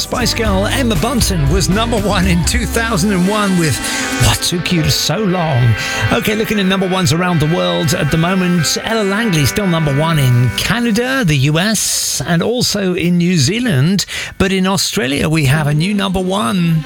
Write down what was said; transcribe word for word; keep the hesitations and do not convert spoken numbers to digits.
Spice Girl Emma Bunton was number one in two thousand one with What Took You So Long. Okay, looking at number ones around the world at the moment, Ella Langley still number one in Canada, the U S, and also in New Zealand. But in Australia, we have a new number one.